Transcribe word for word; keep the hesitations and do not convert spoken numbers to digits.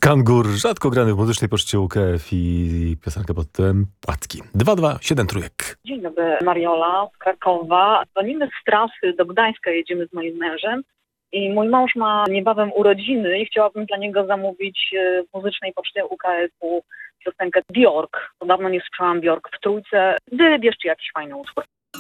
Kangur, rzadko grany w muzycznej poczcie U K F i piosenka pod tytułem Płatki. dwa dwa siedem trójek. Dzień dobry, Mariola z Krakowa. Dzwonimy z trasy, do Gdańska jedziemy z moim mężem i mój mąż ma niebawem urodziny i chciałabym dla niego zamówić w muzycznej poczcie U K F-u piosenkę Bjork. Dawno nie słyszałam Bjork w trójce. Wybierzcie jakiś fajny utwór.